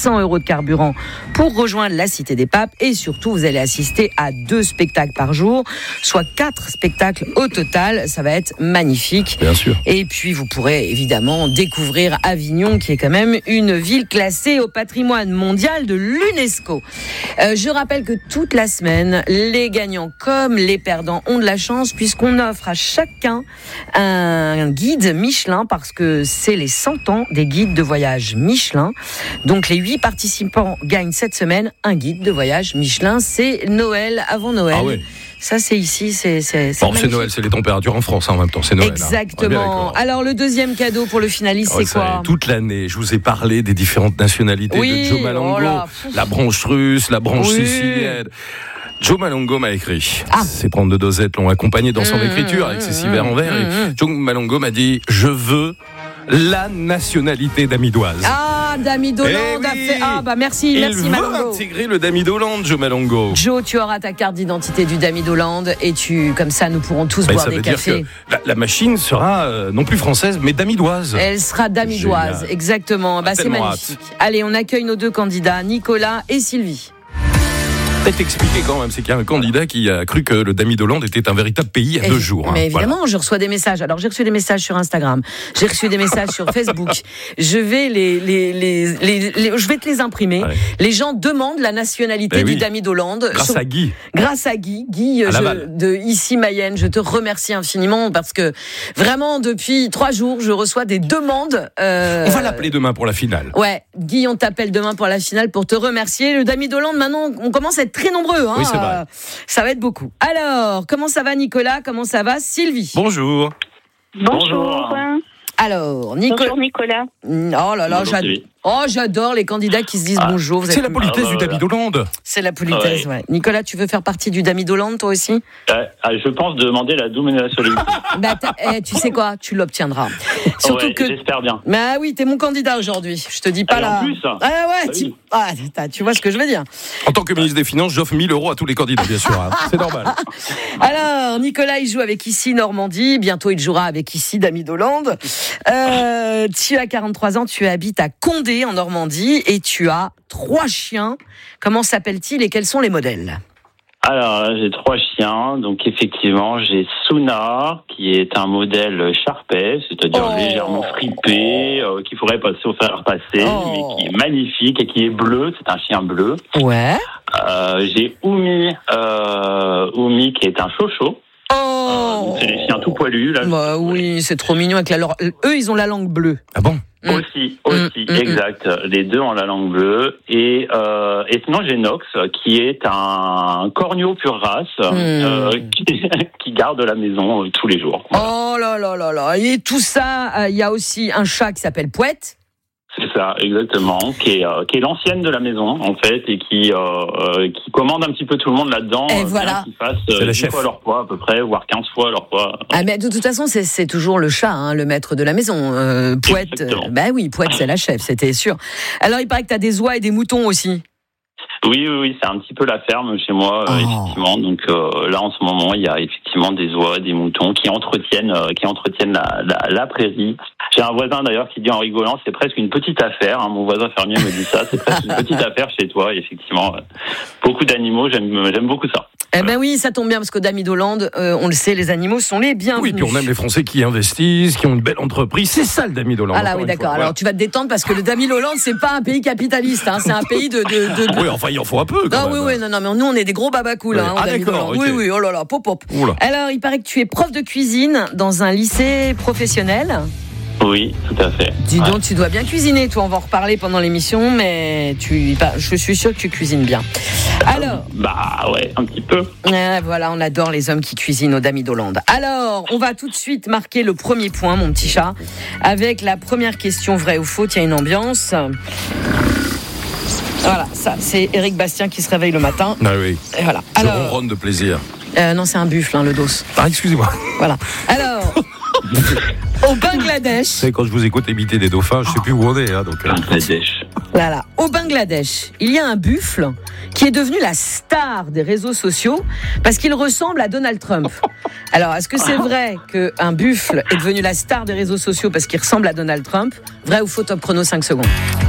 600 € de carburant pour rejoindre la Cité des Papes. Et surtout, vous allez assister à 2 spectacles par jour, soit 4 spectacles au total. Ça va être magnifique. Bien sûr. Et puis, vous pourrez évidemment découvrir Avignon, qui est quand même une ville classée au patrimoine mondial de l'UNESCO. Je rappelle que toute la semaine, les gagnants comme les perdants ont de la chance, puisqu'on offre à chacun un guide Michelin, parce que c'est les 100 ans des guides de voyage Michelin. Donc les 8 participants gagnent cette semaine un guide de voyage Michelin. C'est Noël, avant Noël. Ah ouais. Ça, c'est ici, c'est Bon, c'est Noël, c'est les températures en France en même temps, c'est Noël. Exactement. Alors, le deuxième cadeau pour le finaliste, c'est quoi ? Toute l'année, je vous ai parlé des différentes nationalités de Joe Malongo, la branche russe, la branche sicilienne. Joe Malongo m'a écrit. Ces 32 dosettes l'ont accompagné dans son écriture avec ses 6 verres en verre. Et Joe Malongo m'a dit, je veux la nationalité d'Amidoise. Damido-Land a fait. Merci Malongo. Il veut intégrer le Damido-Land, Joe Malongo. Joe, tu auras ta carte d'identité du Damido-Land et comme ça, nous pourrons tous boire des cafés. Ça veut dire que la machine sera non plus française, mais damidoise. Elle sera damidoise, génial. Exactement. C'est magnifique. Allez, on accueille nos 2 candidats, Nicolas et Sylvie. Peut-être expliquer quand même, c'est qu'il y a un candidat qui a cru que le Damido-Land était un véritable pays à 2 jours. Mais évidemment, je reçois des messages. Alors, j'ai reçu des messages sur Instagram, j'ai reçu des messages sur Facebook. Je vais je vais te les imprimer. Ouais. Les gens demandent la nationalité du Damido-Land. Grâce à Guy. Grâce à Guy de ici Mayenne. Je te remercie infiniment parce que vraiment, depuis 3 jours, je reçois des demandes. On va l'appeler demain pour la finale. Ouais, Guy, on t'appelle demain pour la finale pour te remercier. Le Damido-Land, maintenant, on commence à être très nombreux. Oui, c'est vrai. Ça va être beaucoup. Alors, comment ça va Nicolas ? Comment ça va Sylvie ? Bonjour. Bonjour. Alors, Bonjour Nicolas. Oh là là, j'adore les candidats qui se disent bonjour. C'est la politesse du Damido-Land. C'est la politesse, ouais. Nicolas, tu veux faire partie du Damido-Land, toi aussi ? Je pense demander la double nationalité. Tu sais quoi ? Tu l'obtiendras. Surtout que. J'espère bien. Mais oui, t'es mon candidat aujourd'hui. Je te dis pas là. En plus. Tu vois ce que je veux dire. En tant que ministre des Finances, j'offre 1 000 € à tous les candidats, bien sûr. C'est normal. Alors, Nicolas, il joue avec ici Normandie. Bientôt, il jouera avec ici Damido-Land. Tu as 43 ans, tu habites à Condé, en Normandie, et tu as 3 chiens. Comment s'appellent-ils et quels sont les modèles ? Alors, j'ai 3 chiens. Donc, effectivement, j'ai Suna, qui est un modèle Sharpei, c'est-à-dire légèrement fripé, qu'il faudrait passer au fer à repasser, mais qui est magnifique et qui est bleu. C'est un chien bleu. Ouais. J'ai Oumi, qui est un chocho. Donc c'est des chiens tout poilus. Là. Oui, c'est trop mignon. Eux, ils ont la langue bleue. Ah bon ? Aussi, exact. Les 2 ont la langue bleue. Et sinon, j'ai Nox, qui est un corneau pure race, qui garde la maison tous les jours. Voilà. Oh là là là là. Et tout ça, il y a aussi un chat qui s'appelle Pouette. C'est ça, exactement, qui est l'ancienne de la maison, en fait, et qui commande un petit peu tout le monde là-dedans. Et voilà. Qu'ils fassent 10 fois leur poids, à peu près, voire 15 fois leur poids. Mais de toute façon, c'est toujours le chat, le maître de la maison. Pouette, Pouette, c'est la chef, c'était sûr. Alors, il paraît que tu as des oies et des moutons aussi. Oui, c'est un petit peu la ferme chez moi, effectivement. Donc là, en ce moment, il y a effectivement des oies, des moutons qui entretiennent la prairie. J'ai un voisin d'ailleurs qui dit en rigolant, c'est presque une petite affaire. Mon voisin fermier me dit ça, c'est presque une petite affaire chez toi. Et effectivement, beaucoup d'animaux, j'aime beaucoup ça. Oui, ça tombe bien parce qu'au Damido-Land, on le sait, les animaux sont les bienvenus. Oui, puis on aime les Français qui investissent, qui ont une belle entreprise. C'est ça le Damido-Land. Ah là, oui, d'accord. Alors tu vas te détendre parce que le Damido-Land, c'est pas un pays capitaliste, c'est un pays de. Oui, enfin, il en faut un peu. Quand même. Non, mais nous, on est des gros babacools. D'accord. Okay. Oui, oh là là, pop. Oula. Alors, il paraît que tu es prof de cuisine dans un lycée professionnel. Oui, tout à fait. Dis donc, tu dois bien cuisiner, toi. On va en reparler pendant l'émission, mais je suis sûre que tu cuisines bien. Alors. Ouais, un petit peu. Voilà, on adore les hommes qui cuisinent au Damido-Land. Alors, on va tout de suite marquer le premier point, mon petit chat, avec la première question vraie ou faux. Il y a une ambiance. Voilà, ça, c'est Éric Bastien qui se réveille le matin. Ah oui. Et voilà. Je ronronne de plaisir. Non, c'est un buffle, le dos. Ah, excusez-moi. Voilà. Alors. Au Bangladesh. C'est quand je vous écoute imiter des dauphins, je sais plus où on est. Bangladesh. Voilà. Au Bangladesh, il y a un buffle qui est devenu la star des réseaux sociaux parce qu'il ressemble à Donald Trump. Alors, est-ce que c'est vrai qu'un buffle est devenu la star des réseaux sociaux parce qu'il ressemble à Donald Trump ? Vrai ou faux, top chrono, 5 secondes.